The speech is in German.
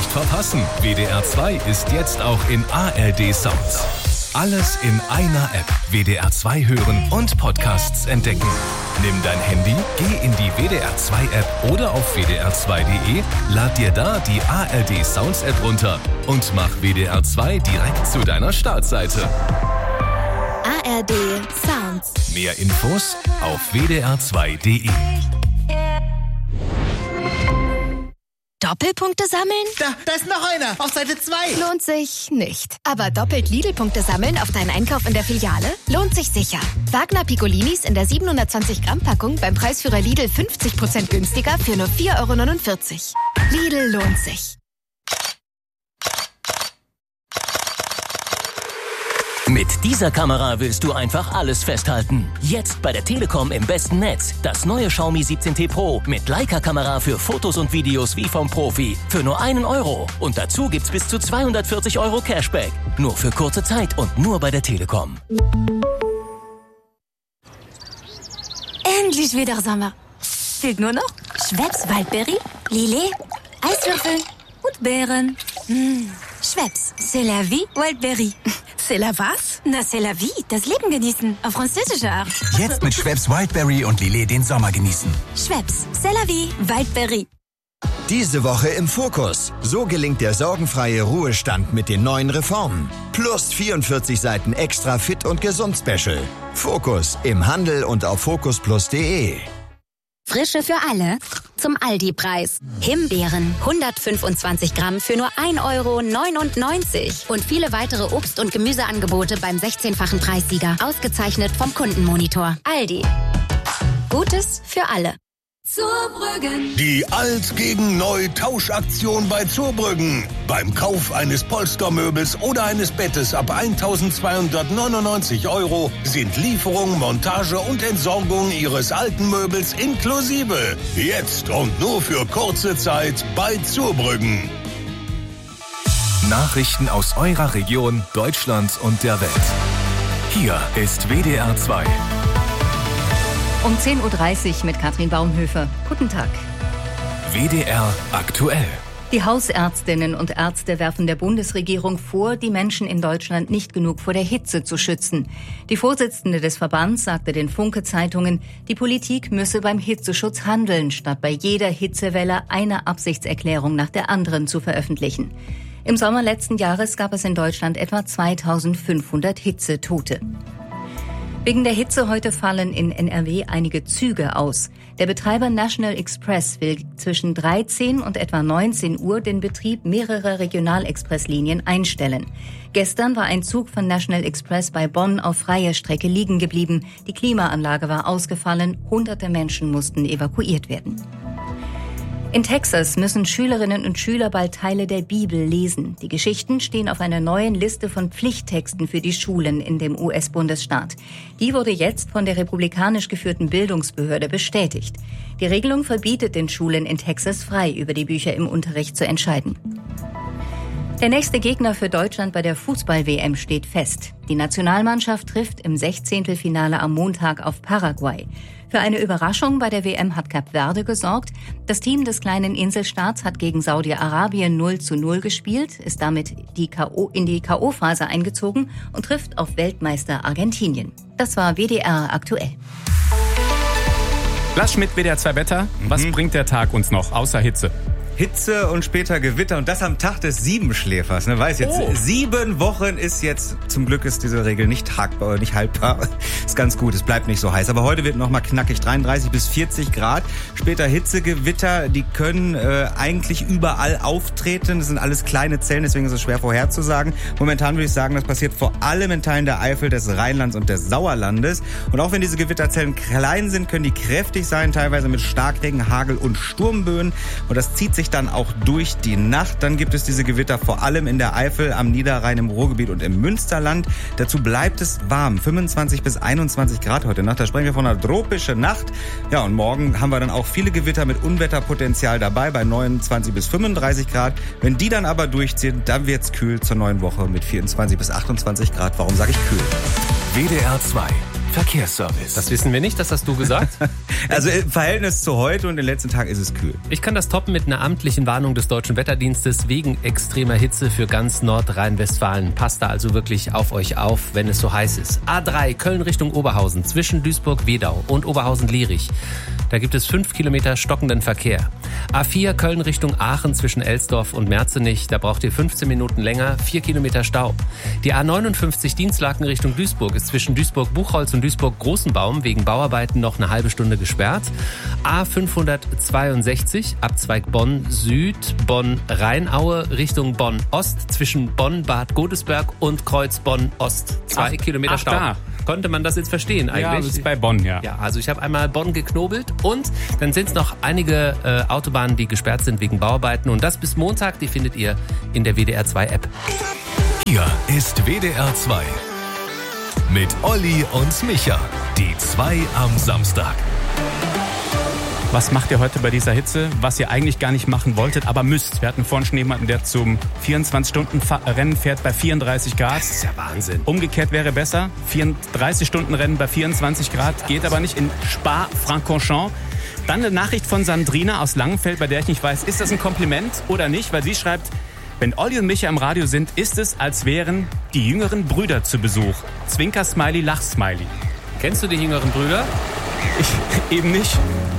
nicht verpassen. WDR 2 ist jetzt auch in ARD Sounds. Alles in einer App. WDR 2 hören und Podcasts entdecken. Nimm dein Handy, geh in die WDR 2 App oder auf wdr2.de, lad dir da die ARD Sounds App runter und mach WDR 2 direkt zu deiner Startseite. ARD Sounds. Mehr Infos auf wdr2.de. Doppelpunkte sammeln? Da ist noch einer, auf Seite 2. Lohnt sich nicht. Aber doppelt Lidl-Punkte sammeln auf deinen Einkauf in der Filiale? Lohnt sich sicher. Wagner Piccolinis in der 720 Gramm Packung beim Preisführer Lidl 50% günstiger für nur 4,49 €. Lidl lohnt sich. Mit dieser Kamera willst du einfach alles festhalten. Jetzt bei der Telekom im besten Netz. Das neue Xiaomi 17T Pro mit Leica-Kamera für Fotos und Videos wie vom Profi. Für nur 1 €. Und dazu gibt's bis zu 240 € Cashback. Nur für kurze Zeit und nur bei der Telekom. Endlich wieder Sommer. Fehlt nur noch Schweppes Waldberry, Lillet, Eiswürfel und Beeren. Schweppes, c'est la vie, Waldberry. C'est la was? Na, c'est la vie, das Leben genießen, auf französische Art. Jetzt mit Schweppes Wildberry und Lillet den Sommer genießen. Schweppes, c'est la vie, Waldberry. Diese Woche im Fokus. So gelingt der sorgenfreie Ruhestand mit den neuen Reformen. Plus 44 Seiten extra Fit und Gesund Special. Fokus im Handel und auf focusplus.de. Frische für alle zum Aldi-Preis. Himbeeren 125 Gramm für nur 1,99 € und viele weitere Obst- und Gemüseangebote beim 16-fachen Preissieger. Ausgezeichnet vom Kundenmonitor. Aldi. Gutes für alle. Zurbrüggen. Die Alt gegen Neu Tauschaktion bei Zurbrüggen. Beim Kauf eines Polstermöbels oder eines Bettes ab 1.299 € sind Lieferung, Montage und Entsorgung Ihres alten Möbels inklusive. Jetzt und nur für kurze Zeit bei Zurbrüggen. Nachrichten aus eurer Region, Deutschland und der Welt. Hier ist WDR 2. Um 10.30 Uhr mit Katrin Baumhöfer. Guten Tag. WDR aktuell. Die Hausärztinnen und Ärzte werfen der Bundesregierung vor, die Menschen in Deutschland nicht genug vor der Hitze zu schützen. Die Vorsitzende des Verbands sagte den Funke-Zeitungen, die Politik müsse beim Hitzeschutz handeln, statt bei jeder Hitzewelle eine Absichtserklärung nach der anderen zu veröffentlichen. Im Sommer letzten Jahres gab es in Deutschland etwa 2500 Hitzetote. Wegen der Hitze heute fallen in NRW einige Züge aus. Der Betreiber National Express will zwischen 13 und etwa 19 Uhr den Betrieb mehrerer Regionalexpresslinien einstellen. Gestern war ein Zug von National Express bei Bonn auf freier Strecke liegen geblieben. Die Klimaanlage war ausgefallen, hunderte Menschen mussten evakuiert werden. In Texas müssen Schülerinnen und Schüler bald Teile der Bibel lesen. Die Geschichten stehen auf einer neuen Liste von Pflichttexten für die Schulen in dem US-Bundesstaat. Die wurde jetzt von der republikanisch geführten Bildungsbehörde bestätigt. Die Regelung verbietet den Schulen in Texas frei, über die Bücher im Unterricht zu entscheiden. Der nächste Gegner für Deutschland bei der Fußball-WM steht fest. Die Nationalmannschaft trifft im 16. am Montag auf Paraguay. Für eine Überraschung bei der WM hat Kap Verde gesorgt. Das Team des kleinen Inselstaats hat gegen Saudi-Arabien 0:0 gespielt, ist damit in die K.O.-Phase eingezogen und trifft auf Weltmeister Argentinien. Das war WDR aktuell. Lars Schmidt, WDR 2 Wetter. Was bringt der Tag uns noch, außer Hitze? Hitze und später Gewitter und das am Tag des Siebenschläfers. Ne, weiß jetzt, 7 Wochen ist jetzt, zum Glück ist diese Regel nicht haltbar. Ist ganz gut, es bleibt nicht so heiß. Aber heute wird nochmal knackig 33 bis 40 Grad. Später Hitzegewitter, die können eigentlich überall auftreten. Das sind alles kleine Zellen, deswegen ist es schwer vorherzusagen. Momentan würde ich sagen, das passiert vor allem in Teilen der Eifel, des Rheinlands und des Sauerlandes. Und auch wenn diese Gewitterzellen klein sind, können die kräftig sein, teilweise mit Starkregen, Hagel und Sturmböen. Und das zieht sich dann auch durch die Nacht. Dann gibt es diese Gewitter vor allem in der Eifel, am Niederrhein, im Ruhrgebiet und im Münsterland. Dazu bleibt es warm, 25 bis 21 Grad heute Nacht. Da sprechen wir von einer tropischen Nacht. Ja, und morgen haben wir dann auch viele Gewitter mit Unwetterpotenzial dabei, bei 29 bis 35 Grad. Wenn die dann aber durchziehen, dann wird's kühl zur neuen Woche mit 24 bis 28 Grad. Warum sage ich kühl? WDR 2. Verkehrsservice. Das wissen wir nicht, das hast du gesagt. Also im Verhältnis zu heute und den letzten Tagen ist es kühl. Ich kann das toppen mit einer amtlichen Warnung des Deutschen Wetterdienstes wegen extremer Hitze für ganz Nordrhein-Westfalen. Passt da also wirklich auf euch auf, wenn es so heiß ist. A3 Köln Richtung Oberhausen zwischen Duisburg-Wedau und Oberhausen-Lierich. Da gibt es 5 Kilometer stockenden Verkehr. A4 Köln Richtung Aachen zwischen Elsdorf und Merzenich. Da braucht ihr 15 Minuten länger, 4 Kilometer Stau. Die A59 Dienstlaken Richtung Duisburg ist zwischen Duisburg-Buchholz und Duisburg-Großenbaum wegen Bauarbeiten noch eine halbe Stunde gesperrt. A562 Abzweig Bonn Süd, Bonn-Rheinaue Richtung Bonn-Ost zwischen Bonn-Bad Godesberg und Kreuz Bonn-Ost. 2 Kilometer Stau. Da. Konnte man das jetzt verstehen eigentlich? Ja, das ist bei Bonn, ja. Ja, also ich habe einmal Bonn geknobelt und dann sind es noch einige Autobahnen, die gesperrt sind wegen Bauarbeiten und das bis Montag, die findet ihr in der WDR 2 App. Hier ist WDR 2 mit Olli und Micha, die 2 am Samstag. Was macht ihr heute bei dieser Hitze, was ihr eigentlich gar nicht machen wolltet, aber müsst? Wir hatten vorhin schon jemanden, der zum 24-Stunden-Rennen fährt bei 34 Grad. Das ist ja Wahnsinn. Umgekehrt wäre besser. 34-Stunden-Rennen bei 24 Grad, geht aber nicht in Spa-Francorchamps. Dann eine Nachricht von Sandrina aus Langenfeld, bei der ich nicht weiß, ist das ein Kompliment oder nicht, weil sie schreibt, wenn Olli und Micha im Radio sind, ist es, als wären die jüngeren Brüder zu Besuch. Zwinker-Smiley, Lach-Smiley. Kennst du die jüngeren Brüder? Ich eben nicht.